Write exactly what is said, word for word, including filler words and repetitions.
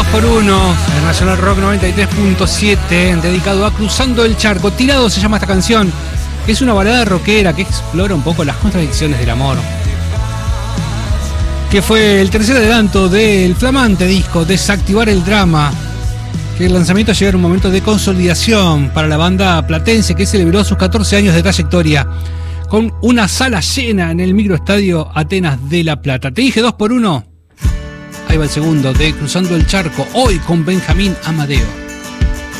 dos por uno, el Nacional Rock noventa y tres punto siete, dedicado a Cruzando el Charco. Tirado se llama esta canción, que es una balada rockera que explora un poco las contradicciones del amor. Que fue el tercer adelanto del flamante disco Desactivar el Drama, que el lanzamiento llega en un momento de consolidación para la banda platense que celebró sus catorce años de trayectoria con una sala llena en el microestadio Atenas de La Plata. Te dije dos por uno. Ahí va el segundo de Cruzando el Charco, hoy con Benjamín Amadeo.